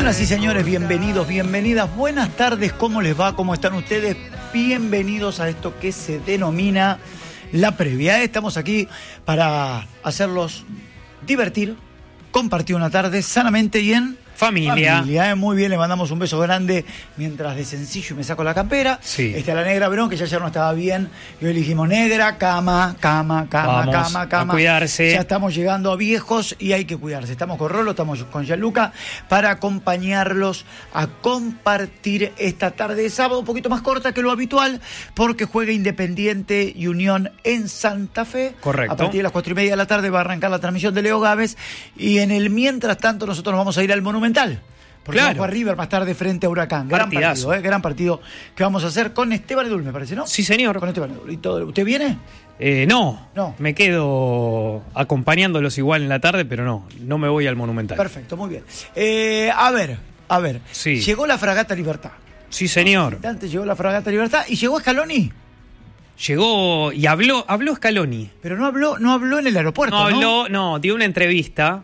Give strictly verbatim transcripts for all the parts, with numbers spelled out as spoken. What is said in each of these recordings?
Señoras y señores, bienvenidos, bienvenidas, buenas tardes, ¿cómo les va? ¿Cómo están ustedes? Bienvenidos a esto que se denomina La Previa. Estamos aquí para hacerlos divertir, compartir una tarde sanamente y en familia. familia. ¿eh? Muy bien, le mandamos un beso grande mientras de sencillo me saco la campera. Sí. Está la negra Verón, que ya ayer no estaba bien. Y hoy le dijimos negra, cama, cama, cama, Vamos cama, cama. a cuidarse. Ya estamos llegando a viejos y hay que cuidarse. Estamos con Rolo, estamos con Gianluca para acompañarlos a compartir esta tarde de sábado, un poquito más corta que lo habitual, porque juega Independiente y Unión en Santa Fe. Correcto. A partir de las cuatro y media de la tarde va a arrancar la transmisión de Leo Gávez y en el mientras tanto nosotros nos vamos a ir al Monumental. Porque claro. vamos a River más tarde frente a Huracán. Gran Partidazo. partido, ¿eh? Gran partido que vamos a hacer con Esteban Edul, me parece, ¿no? Sí, señor. Con Esteban Edul. ¿Y todo? ¿Usted viene? Eh, no, No. me quedo acompañándolos igual en la tarde, pero no, no me voy al Monumental. Perfecto, muy bien. Eh, a ver, a ver. Sí. Llegó la Fragata Libertad. Sí, señor. Antes llegó la Fragata Libertad y llegó Scaloni. Llegó y habló, habló Scaloni. Pero no habló, no habló en el aeropuerto, No ¿no? habló, no, dio una entrevista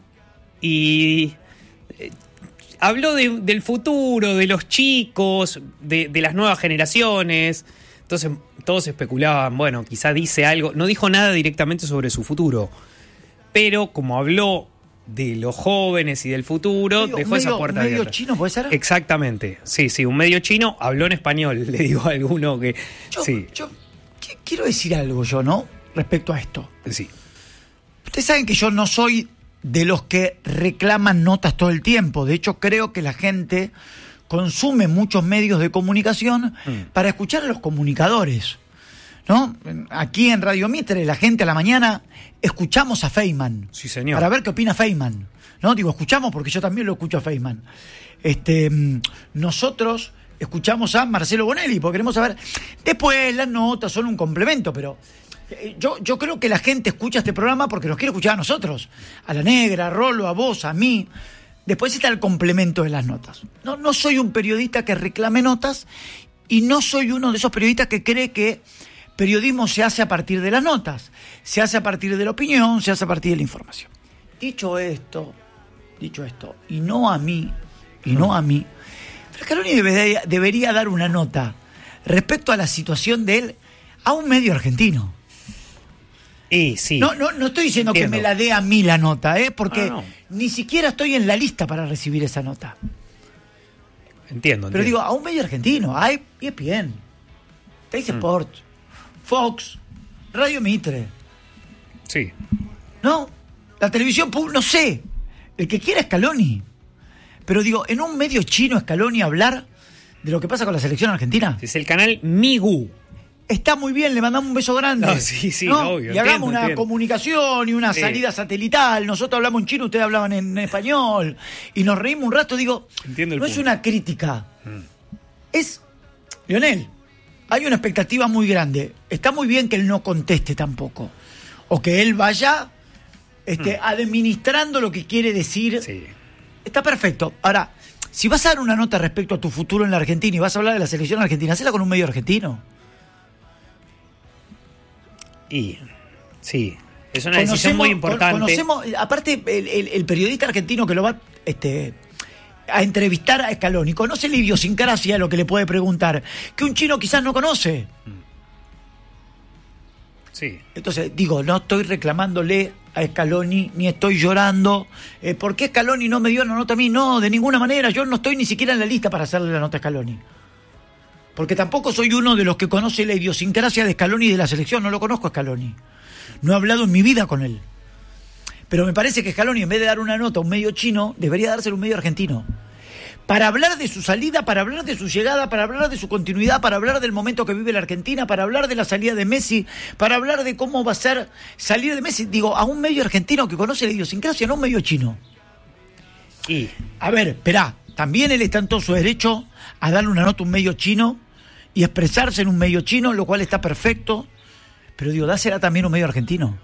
y eh, habló de- del futuro, de los chicos, de, de las nuevas generaciones. Entonces todos especulaban, bueno, quizá dice algo. No dijo nada directamente sobre su futuro, pero como habló de los jóvenes y del futuro, Medio- dejó esa medio- puerta medio abierta. chino, ¿puede ser? Exactamente, sí, sí, un medio chino habló en español, le digo a alguno que... Yo, sí, yo qu- quiero decir algo yo, ¿no? Respecto a esto. sí, Ustedes saben que yo no soy de los que reclaman notas todo el tiempo. De hecho, creo que la gente consume muchos medios de comunicación Mm. para escuchar a los comunicadores, ¿no? Aquí en Radio Mitre, la gente a la mañana escuchamos a Feynman. Sí, señor. Para ver qué opina Feynman, ¿no? Digo, escuchamos porque yo también lo escucho a Feynman. Este, mm, nosotros escuchamos a Marcelo Bonelli porque queremos saber. Después las notas son un complemento, pero eh, yo, yo creo que la gente escucha este programa porque nos quiere escuchar a nosotros, a la negra, a Rolo, a vos, a mí. Después está el complemento de las notas. No, no soy un periodista que reclame notas y no soy uno de esos periodistas que cree que periodismo se hace a partir de las notas, se hace a partir de la opinión, se hace a partir de la información. Dicho esto, dicho esto, y no a mí, y no a mí, Scaloni debería, debería dar una nota respecto a la situación de él a un medio argentino. y sí. No, no, no estoy diciendo Entiendo. que me la dé a mí la nota, ¿eh? Porque Ah, no. ni siquiera estoy en la lista para recibir esa nota. Entiendo, Pero entiendo. digo, a un medio argentino, a E S P N, Teis Mm. Sport, Fox, Radio Mitre, Sí, ¿no? La televisión pública, no sé, el que quiera Scaloni. Pero digo, en un medio chino Scaloni hablar de lo que pasa con la selección argentina, es el canal Migu. está muy bien, le mandamos un beso grande. No, sí, sí, ¿no? obvio, Y hagamos entiendo, una entiendo. comunicación y una Sí. salida satelital. Nosotros hablamos en chino, ustedes hablaban en español. Y nos reímos un rato, digo, Entiendo el no es punto. una crítica. Es, Lionel, hay una expectativa muy grande. Está muy bien que él no conteste tampoco. O que él vaya este, administrando lo que quiere decir. Sí. Está perfecto. Ahora, si vas a dar una nota respecto a tu futuro en la Argentina y vas a hablar de la selección argentina, hacela con un medio argentino. Y sí, es una decisión muy importante. con- Conocemos, aparte, el, el- el periodista argentino que lo va este, a entrevistar a Scaloni, conoce la idiosincrasia de lo que le puede preguntar, que un chino quizás no conoce. Sí. Entonces, digo, no estoy reclamándole a Scaloni, ni estoy llorando. Eh, ¿Por qué Scaloni no me dio la nota a mí? No, de ninguna manera. Yo no estoy ni siquiera en la lista para hacerle la nota a Scaloni. Porque tampoco soy uno de los que conoce la idiosincrasia de Scaloni y de la selección. No lo conozco a Scaloni. No he hablado en mi vida con él. Pero me parece que Scaloni, en vez de dar una nota a un medio chino, debería dársela a un medio argentino. Para hablar de su salida, para hablar de su llegada, para hablar de su continuidad, para hablar del momento que vive la Argentina, para hablar de la salida de Messi, para hablar de cómo va a ser salir de Messi. Digo, a un medio argentino que conoce la idiosincrasia, no a un medio chino. Y A ver, esperá, también él está en todo su derecho a darle una nota a un medio chino y expresarse en un medio chino, lo cual está perfecto. Pero digo, dásela también a un medio argentino.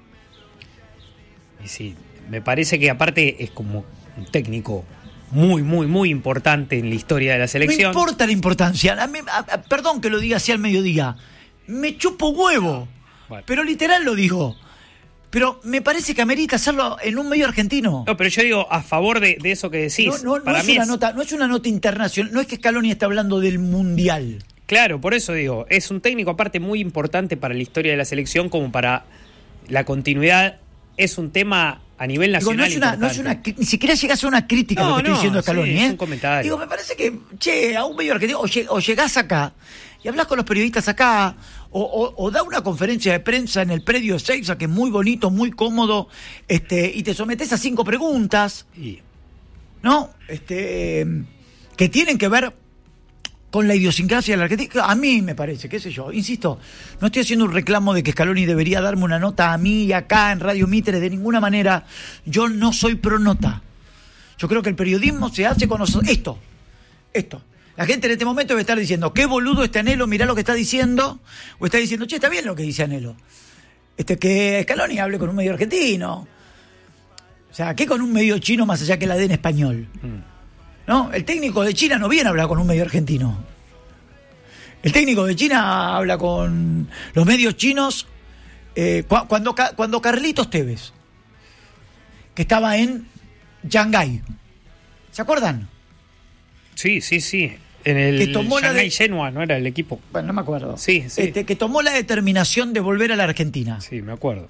Y sí, me parece que aparte es como un técnico muy, muy, muy importante en la historia de la selección. No importa la importancia. A mí- a- a- perdón que lo diga así al mediodía. Me chupo huevo. Bueno. Pero literal lo digo. pero me parece que amerita hacerlo en un medio argentino. No, pero yo digo a favor de, de eso que decís. No, no, Para no, es mí una es- nota, no es una nota internacional, no es que Scaloni está hablando del Mundial. Claro, por eso digo, es un técnico aparte muy importante para la historia de la selección como para la continuidad. Es un tema a nivel Digo, nacional no es una, no es importante. una, ni siquiera llega a ser una crítica No, lo que estoy no, diciendo a sí, Scaloni, es ¿eh? un comentario. Digo, me parece que, che, a un medio argentino, o, lleg- o llegás acá y hablas con los periodistas acá, o, o, o da una conferencia de prensa en el predio de Seiza, que es muy bonito, muy cómodo, este, y te sometés a cinco preguntas, Y- ¿no? Este, que tienen que ver con la idiosincrasia de la Argentina. A mí me parece, qué sé yo, insisto, no estoy haciendo un reclamo de que Scaloni debería darme una nota a mí y acá en Radio Mitre, de ninguna manera. Yo no soy pro nota. Yo creo que el periodismo se hace con nosotros. Esto, esto. La gente en este momento debe estar diciendo, qué boludo este Anhelo, mirá lo que está diciendo, o está diciendo, che, está bien lo que dice Anhelo. Este, que Scaloni hable con un medio argentino. O sea, ¿qué con un medio chino más allá que la dé en español? ¿No? El técnico de China no viene a hablar con un medio argentino. El técnico de China habla con los medios chinos eh, cu- cuando, Ca- cuando Carlitos Tevez, que estaba en Shanghái. ¿Se acuerdan? Sí, sí, sí. En el Que tomó la Shanghái de- Shenhua, ¿no era el equipo? Bueno, no me acuerdo. Sí, sí. Este, que tomó la determinación de volver a la Argentina. Sí, me acuerdo.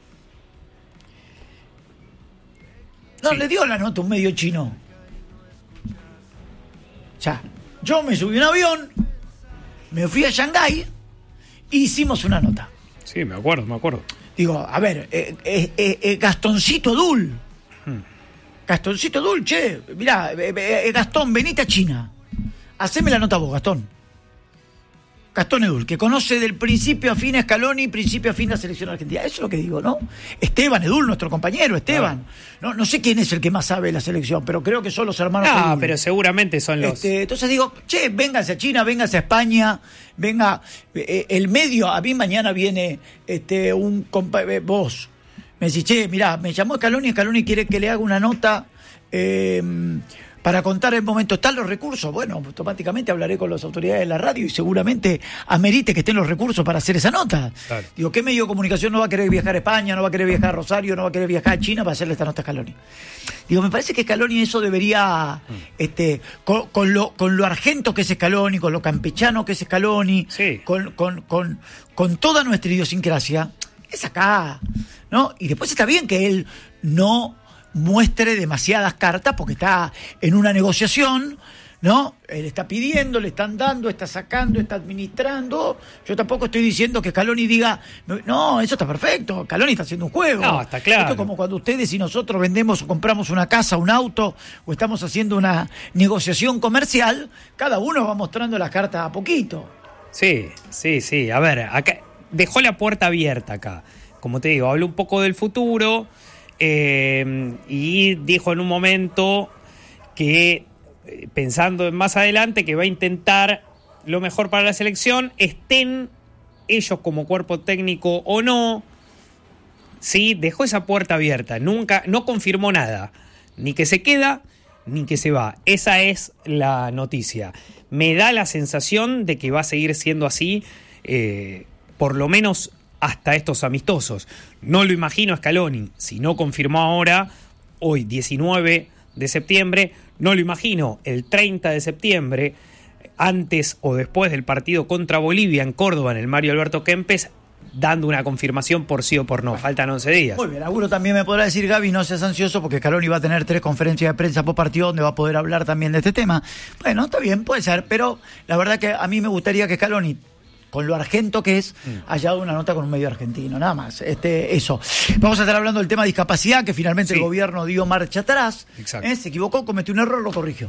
No, Sí. le dio la nota a un medio chino. Ya. Yo me subí a un avión, me fui a Shanghái e hicimos una nota. Sí, me acuerdo, me acuerdo. Digo, a ver, eh, eh, eh, eh, Gastoncito Dul. Hmm. Gastoncito Dul, che, mirá, eh, eh, Gastón, venite a China. Haceme la nota vos, Gastón. Gastón Edul, que conoce del principio a fin a Scaloni, principio a fin la selección argentina. Eso es lo que digo, ¿no? Esteban Edul, nuestro compañero, Esteban. No, no sé quién es el que más sabe de la selección, pero creo que son los hermanos Ah, Edul. pero seguramente son los... Este, entonces digo, che, vénganse a China, vénganse a España, venga, eh, el medio, a mí mañana viene este un compa- eh, vos, me decís, che, mirá, me llamó Scaloni, Scaloni quiere que le haga una nota eh, para contar el momento. ¿Están los recursos? Bueno, automáticamente hablaré con las autoridades de la radio y seguramente amerite que estén los recursos para hacer esa nota. Claro. Digo, ¿qué medio de comunicación no va a querer viajar a España, no va a querer viajar a Rosario, no va a querer viajar a China para hacerle esta nota a Scaloni? Digo, me parece que Scaloni eso debería, este, con, con lo, con lo argento que es Scaloni, con lo campechano que es Scaloni, Sí. con, con, con, con toda nuestra idiosincrasia, es acá, ¿no? Y después está bien que él no muestre demasiadas cartas porque está en una negociación, ¿no? Él está pidiendo, le están dando, está sacando, está administrando. Yo tampoco estoy diciendo que Scaloni diga, no, eso está perfecto, Scaloni está haciendo un juego. No, está claro. Esto es como cuando ustedes y nosotros vendemos o compramos una casa, un auto, o estamos haciendo una negociación comercial, cada uno va mostrando las cartas a poquito. Sí, sí, sí. A ver, acá dejó la puerta abierta acá. Como te digo, habló un poco del futuro eh, y dijo en un momento que, eh, pensando en más adelante, que va a intentar lo mejor para la selección, estén ellos como cuerpo técnico o no. Sí, dejó esa puerta abierta. Nunca, no confirmó nada. Ni que se queda, ni que se va. Esa es la noticia. Me da la sensación de que va a seguir siendo así, eh, por lo menos hasta estos amistosos. No lo imagino a Scaloni, si no confirmó ahora, hoy diecinueve de septiembre, no lo imagino el treinta de septiembre, antes o después del partido contra Bolivia en Córdoba, en el Mario Alberto Kempes, dando una confirmación por sí o por no. Faltan once días. Muy bien, alguno también me podrá decir, Gaby, no seas ansioso porque Scaloni va a tener tres conferencias de prensa por partido donde va a poder hablar también de este tema. Bueno, está bien, puede ser, pero la verdad que a mí me gustaría que Scaloni, con lo argento que es, haya dado una nota con un medio argentino, nada más. Este, eso. Vamos a estar hablando del tema discapacidad, que finalmente Sí. el gobierno dio marcha atrás. Exacto. ¿Eh? Se equivocó, cometió un error, lo corrigió.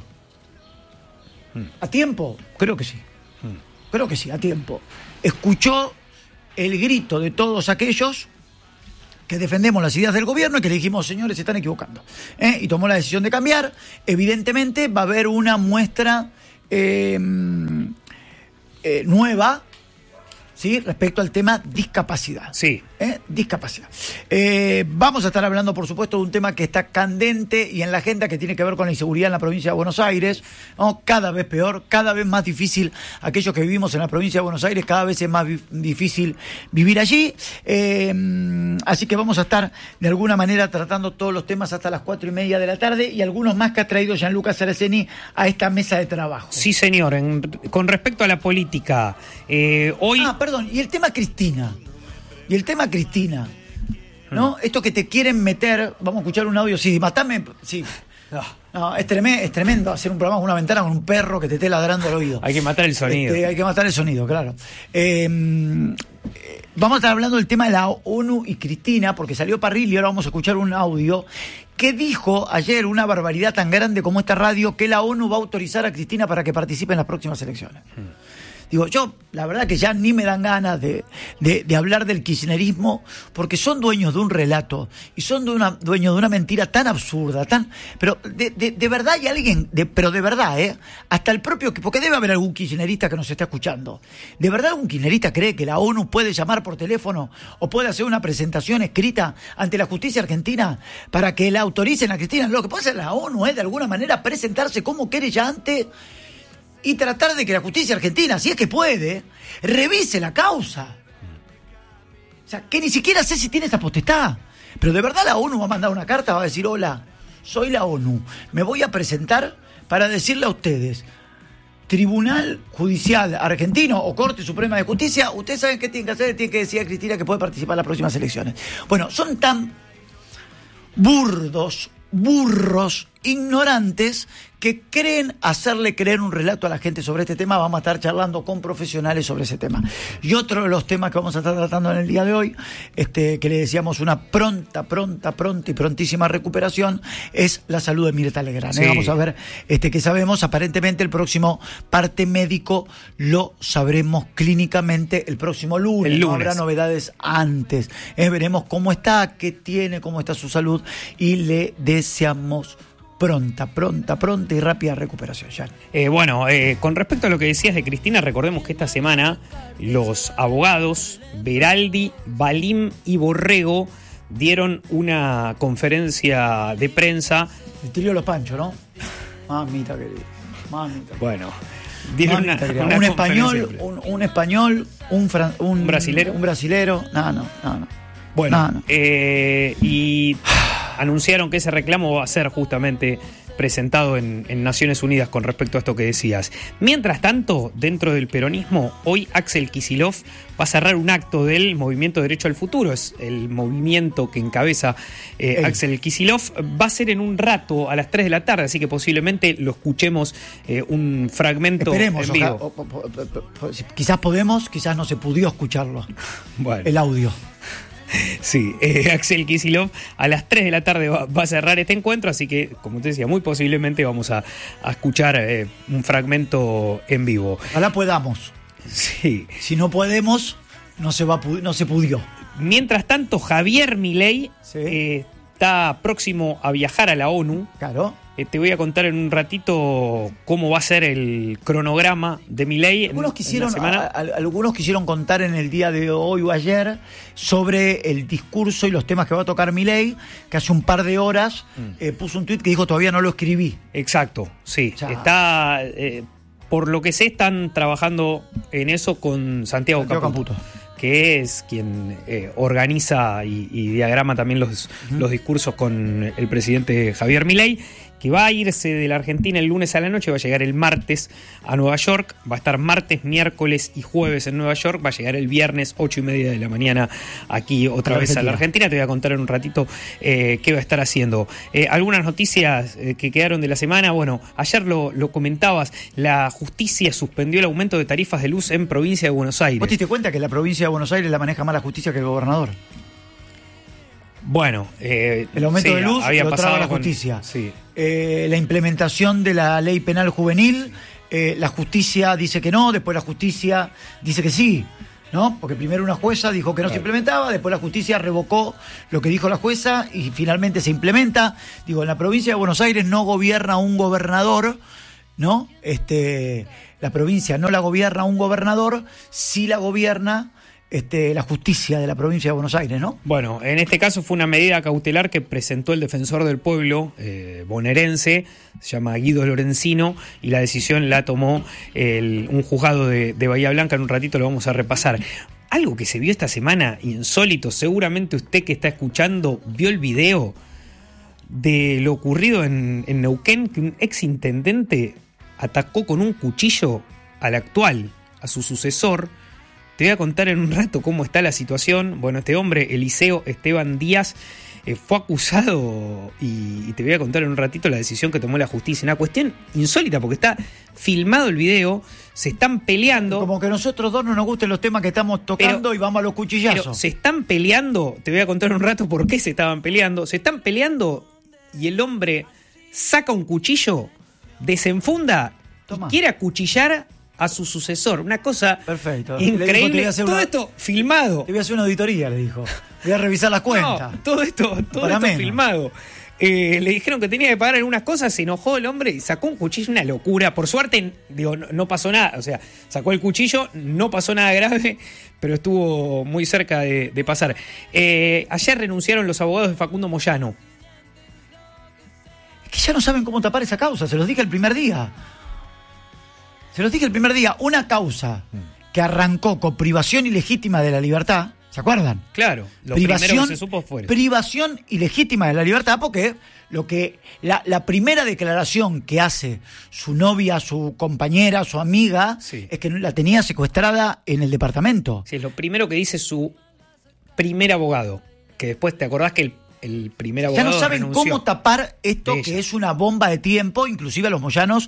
¿A tiempo? Creo que sí. Creo que sí, a tiempo. Escuchó el grito de todos aquellos que defendemos las ideas del gobierno y que le dijimos, señores, se están equivocando. ¿Eh? Y tomó la decisión de cambiar. Evidentemente va a haber una muestra eh, eh, nueva, ¿sí?, respecto al tema discapacidad. Sí. ¿Eh? Discapacidad. Eh, vamos a estar hablando, por supuesto, de un tema que está candente y en la agenda que tiene que ver con la inseguridad en la provincia de Buenos Aires, ¿no? Cada vez peor, cada vez más difícil. Aquellos que vivimos en la provincia de Buenos Aires, cada vez es más vi- difícil vivir allí. Eh, así que vamos a estar, de alguna manera, tratando todos los temas hasta las cuatro y media de la tarde y algunos más que ha traído Gianluca Saraceni a esta mesa de trabajo. Sí, señor. En, con respecto a la política, eh, hoy... Ah, perdón, y el tema Cristina. Y el tema Cristina, ¿no? Mm. Esto que te quieren meter, vamos a escuchar un audio, sí, matame, sí. No, es, tremendo, es tremendo hacer un programa con una ventana con un perro que te esté ladrando al oído. Hay que matar el sonido. Este, hay que matar el sonido, claro. Eh, vamos a estar hablando del tema de la ONU y Cristina, porque salió Parril y ahora vamos a escuchar un audio que dijo ayer una barbaridad tan grande como esta radio, que la ONU va a autorizar a Cristina para que participe en las próximas elecciones. Hmm. Digo, yo, la verdad que ya ni me dan ganas de, de, de hablar del kirchnerismo, porque son dueños de un relato y son de una, dueños de una mentira tan absurda, tan, pero de, de, de verdad hay alguien, de, pero de verdad, ¿eh? Hasta el propio, porque debe haber algún kirchnerista que nos está escuchando. ¿De verdad algún kirchnerista cree que la ONU puede llamar por teléfono o puede hacer una presentación escrita ante la justicia argentina para que la autoricen a Cristina? Lo que puede hacer la ONU es, de alguna manera, presentarse como querellante y tratar de que la justicia argentina, si es que puede, revise la causa. O sea, que ni siquiera sé si tiene esa potestad. Pero de verdad la ONU va a mandar una carta, va a decir, hola, soy la ONU, me voy a presentar para decirle a ustedes, Tribunal Judicial Argentino o Corte Suprema de Justicia, ustedes saben qué tienen que hacer, tienen que decir a Cristina que puede participar en las próximas elecciones. Bueno, son tan burdos, burros, ignorantes, que creen hacerle creer un relato a la gente sobre este tema. Vamos a estar charlando con profesionales sobre ese tema. Y otro de los temas que vamos a estar tratando en el día de hoy, este, que le decíamos una pronta, pronta, pronta y prontísima recuperación, es la salud de Mirta Legrand. Sí. ¿eh? Vamos a ver este, qué sabemos. Aparentemente el próximo parte médico lo sabremos clínicamente el próximo lunes. El lunes. No habrá novedades antes. ¿eh? Veremos cómo está, qué tiene, cómo está su salud y le deseamos pronta, pronta, pronta y rápida recuperación, ya. Eh, bueno, eh, con respecto a lo que decías de Cristina, recordemos que esta semana los abogados Beraldi, Balim y Borrego dieron una conferencia de prensa. El trío de los Panchos, ¿no? Mamita querida, mamita. Bueno, dieron mamita una, una un, español, un, un español, un fran, un, un brasilero, un brasilero, no, no, no, no. Bueno, no, no. Eh, y anunciaron que ese reclamo va a ser justamente presentado en, en Naciones Unidas con respecto a esto que decías. Mientras tanto, dentro del peronismo, hoy Axel Kicillof va a cerrar un acto del Movimiento Derecho al Futuro, es el movimiento que encabeza eh, Axel Kicillof. Va a ser en un rato, a las tres de la tarde, así que posiblemente lo escuchemos eh, un fragmento. Esperemos, en vivo. O, o, o, o, quizás podemos, quizás no se pudo escucharlo. Bueno. El audio. Sí, eh, Axel Kicillof a las tres de la tarde va, va a cerrar este encuentro, así que, como te decía, muy posiblemente vamos a, a escuchar eh, un fragmento en vivo. Ojalá podamos. Sí. Si no podemos, no se va, no se pudió. Mientras tanto, Javier Milei sí. eh, está próximo a viajar a la ONU. Claro. Eh, te voy a contar en un ratito cómo va a ser el cronograma de Milei. Algunos en, quisieron, en la semana. A, a, algunos quisieron contar en el día de hoy o ayer sobre el discurso y los temas que va a tocar Milei, que hace un par de horas mm. eh, puso un tuit que dijo todavía no lo escribí. Exacto, sí. O sea, está, eh, por lo que sé, están trabajando en eso con Santiago, Santiago Caputo, Caputo, que es quien eh, organiza y, y diagrama también los, uh-huh. los discursos con el presidente Javier Milei, que va a irse de la Argentina el lunes a la noche, va a llegar el martes a Nueva York, va a estar martes, miércoles y jueves en Nueva York, va a llegar el viernes ocho y media de la mañana aquí otra vez a la Argentina. Te voy a contar en un ratito eh, qué va a estar haciendo. Eh, algunas noticias eh, que quedaron de la semana. Bueno, ayer lo, lo comentabas, la justicia suspendió el aumento de tarifas de luz en provincia de Buenos Aires. ¿Vos te diste cuenta que la provincia de Buenos Aires la maneja más la justicia que el gobernador? Bueno, eh, el aumento sí, de luz había lo traba la con, justicia. Sí. Eh, la implementación de la ley penal juvenil, eh, la justicia dice que no, después la justicia dice que sí, ¿no? Porque primero una jueza dijo que no claro. se implementaba, después la justicia revocó lo que dijo la jueza y finalmente se implementa. Digo, en la provincia de Buenos Aires no gobierna un gobernador, ¿no? Este, la provincia no la gobierna un gobernador, sí la gobierna este, la justicia de la provincia de Buenos Aires, ¿no? Bueno, en este caso fue una medida cautelar que presentó el defensor del pueblo eh, bonaerense, se llama Guido Lorenzino, y la decisión la tomó el, un juzgado de, de Bahía Blanca. En un ratito lo vamos a repasar. Algo que se vio esta semana insólito, seguramente usted que está escuchando vio el video de lo ocurrido en, en Neuquén, que un ex intendente atacó con un cuchillo al actual, a su sucesor. Te voy a contar en un rato cómo está la situación. Bueno, este hombre, Eliseo Esteban Díaz, eh, fue acusado y, y te voy a contar en un ratito la decisión que tomó la justicia. Una cuestión insólita porque está filmado el video, se están peleando. Como que nosotros dos no nos gusten los temas que estamos tocando pero, y vamos a los cuchillazos. Pero se están peleando, te voy a contar en un rato por qué se estaban peleando. Se están peleando y el hombre saca un cuchillo, desenfunda Toma. y quiere acuchillar a su sucesor. Una cosa Perfecto. increíble. Dijo, todo una, esto filmado. Te voy a hacer una auditoría, le dijo. Voy a revisar las cuentas. No, todo esto, todo esto filmado. Eh, le dijeron que tenía que pagar algunas cosas, se enojó el hombre y sacó un cuchillo, una locura. Por suerte, digo, no, no pasó nada. O sea, sacó el cuchillo, no pasó nada grave, pero estuvo muy cerca de, de pasar. Eh, ayer renunciaron los abogados de Facundo Moyano. Es que ya no saben cómo tapar esa causa, se los dije el primer día. Se los dije el primer día, una causa que arrancó con privación ilegítima de la libertad, ¿se acuerdan? Claro, lo privación, primero que se supo fue privación ilegítima de la libertad, porque lo que la, la primera declaración que hace su novia, su compañera, su amiga, sí. es que la tenía secuestrada en el departamento. Sí, es lo primero que dice su primer abogado, que después te acordás que el El primer abogado ya no saben renunció. cómo tapar esto que es una bomba de tiempo. Inclusive a los moyanos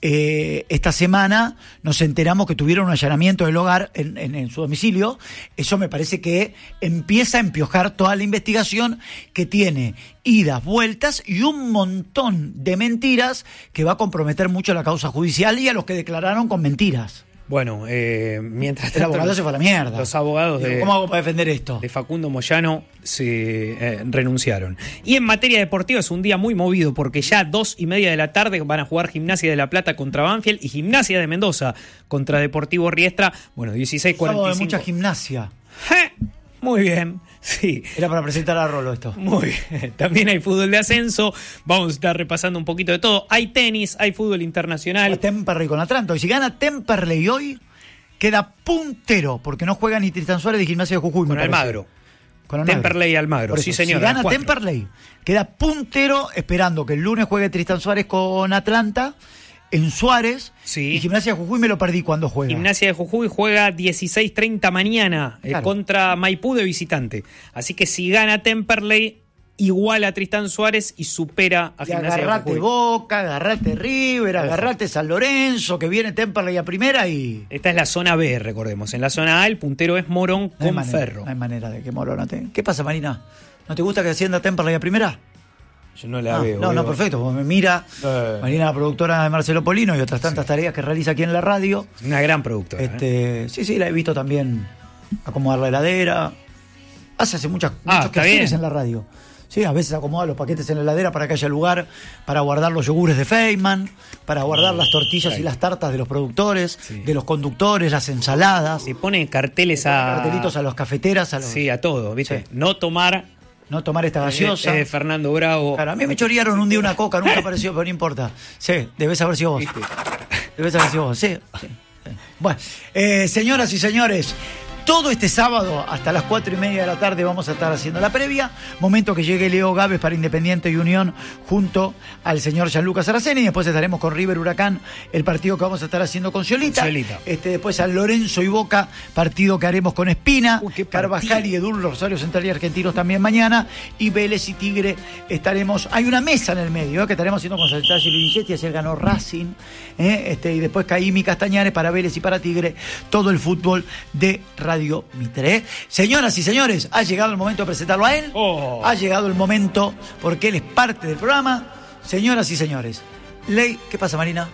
eh, esta semana nos enteramos que tuvieron un allanamiento del hogar en, en, en su domicilio. Eso me parece que empieza a empiojar toda la investigación, que tiene idas, vueltas y un montón de mentiras que va a comprometer mucho la causa judicial y a los que declararon con mentiras. Bueno, eh, mientras tanto, el abogado se fue a la mierda. Los abogados de, ¿Cómo hago para defender esto? de Facundo Moyano se eh, renunciaron. Y en materia deportiva es un día muy movido porque ya a dos y media de la tarde van a jugar Gimnasia de La Plata contra Banfield y Gimnasia de Mendoza contra Deportivo Riestra. Bueno, dieciséis cuarenta y cinco. De mucha gimnasia. ¡Ja! Muy bien, sí. Era para presentar a Rolo esto. Muy bien. También hay fútbol de ascenso. Vamos a estar repasando un poquito de todo. Hay tenis, hay fútbol internacional. Temperley con Atlanta. Y si gana Temperley hoy, queda puntero, porque no juega ni Tristan Suárez ni Gimnasia de Jujuy. Con Almagro. Con Almagro. Temperley y Almagro, sí señor. Si gana Temperley, queda puntero, esperando que el lunes juegue Tristan Suárez con Atlanta. En Suárez, sí. Y Gimnasia de Jujuy me lo perdí cuando juega. Gimnasia de Jujuy juega dieciséis treinta mañana claro. eh, contra Maipú de visitante. Así que si gana Temperley, iguala a Tristan Suárez y supera a y Gimnasia de Jujuy. Agarrate Boca, agarrate River, agarrate San Lorenzo, que viene Temperley a primera y... Esta es la zona B, recordemos. En la zona A el puntero es Morón con no manera, Ferro. No hay manera de que Morón no te... ¿Qué pasa, Marina? ¿No te gusta que ascienda Temperley a primera? Yo no la no, veo. No, veo. no, perfecto. Como me mira, eh. Marina, la productora de Marcelo Polino y otras tantas sí. tareas que realiza aquí en la radio. Una gran productora. Este, ¿eh? Sí, sí, la he visto también acomodar la heladera. Hace, hace muchas, ah, muchos quehaceres en la radio. Sí, a veces acomoda los paquetes en la heladera para que haya lugar para guardar los yogures de Feynman, para guardar las tortillas y las tartas de los productores, sí. de los conductores, las ensaladas. Se pone carteles a... Cartelitos a los cafeteras. A los... Sí, a todo, ¿viste? Sí. No tomar... No tomar esta gaseosa. Es de Fernando Bravo. Claro, a mí me chorearon un día una coca, nunca apareció, pero no importa. Sí, debes haber sido vos. ¿Viste? Debes haber sido vos, sí. sí, sí. Bueno, eh, señoras y señores, todo este sábado hasta las cuatro y media de la tarde vamos a estar haciendo la previa. Momento que llegue Leo Gávez para Independiente y Unión junto al señor Gianluca Saraceni. Después estaremos con River Huracán, el partido que vamos a estar haciendo con Sciolita. Este, después San Lorenzo y Boca, partido que haremos con Espina. Uy, Carvajal y Edul, Rosario Central y Argentinos también mañana. Y Vélez y Tigre estaremos. Hay una mesa en el medio ¿eh? que estaremos haciendo con Saltaz y Luisetti. Ayer ganó Racing. ¿eh? Este, y después Caimi Castañares para Vélez y para Tigre. Todo el fútbol de Radio Mitre. ¿eh? Señoras y señores, ha llegado el momento de presentarlo a él. Oh. Ha llegado el momento, porque él es parte del programa. Señoras y señores, Ley, ¿qué pasa, Marina?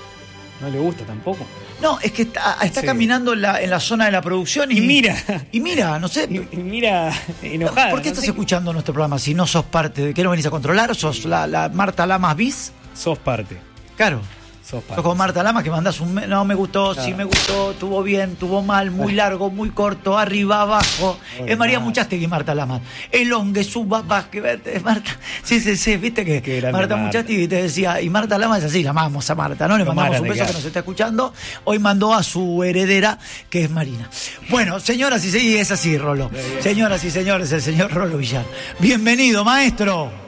No le gusta tampoco. No, es que está, está sí. caminando en la, en la zona de la producción y, y mira. Y mira, no sé. Y, y mira enojada. ¿Por qué no estás sé. escuchando nuestro programa si no sos parte? ¿De qué no venís a controlar? ¿Sos la, la Marta Lamas bis? Sos parte. Claro. Sos como Marta Lamas, que mandás un... Me- no, me gustó, claro. Sí me gustó, estuvo bien, estuvo mal, muy largo, muy corto, arriba, abajo. Oh, es María Muchastegui, Marta Lamas. El ongue, suba, baje, vete, Marta. Sí, sí, sí, viste que Marta, Marta Muchastegui te decía, y Marta Lamas es así, la amamos a Marta, ¿no? Le mandamos Mara, un beso que nos está escuchando. Hoy mandó a su heredera, que es Marina. Bueno, señoras y señores, es así, Rolo. Señoras y señores, el señor Rolo Villar. Bienvenido, maestro.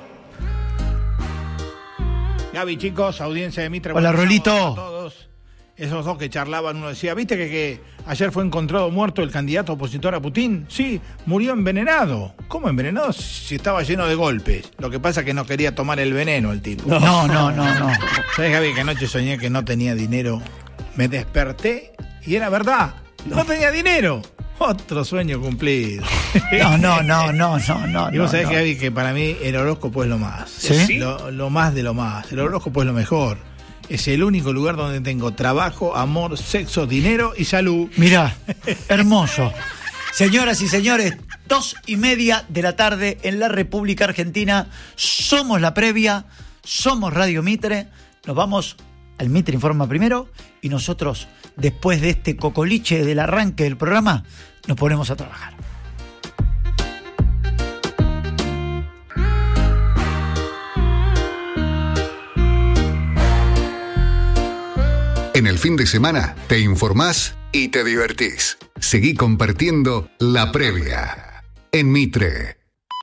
Gaby, chicos, audiencia de Mitre. Hola, Rolito. A todos esos dos que charlaban, uno decía, ¿viste que, que ayer fue encontrado muerto el candidato opositor a Putin? Sí, murió envenenado. ¿Cómo envenenado? Si estaba lleno de golpes. Lo que pasa es que no quería tomar el veneno el tipo. No, no, no, no. ¿Sabes, Gaby, que anoche soñé que no tenía dinero? Me desperté y era verdad. No, no tenía dinero. Otro sueño cumplido. No, no, no, no, no, no. Y vos sabés, no. Gaby, que para mí el horóscopo es lo más. ¿Sí? Lo, lo más de lo más. El horóscopo es lo mejor. Es el único lugar donde tengo trabajo, amor, sexo, dinero y salud. Mirá, hermoso. Señoras y señores, dos y media de la tarde en la República Argentina. Somos La Previa, somos Radio Mitre. Nos vamos al Mitre Informa primero y nosotros, después de este cocoliche del arranque del programa, nos ponemos a trabajar. En el fin de semana te informás y te divertís. Seguí compartiendo La Previa en Mitre.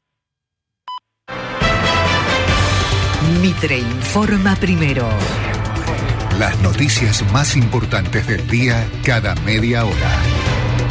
Mitre Informa primero. Las noticias más importantes del día cada media hora.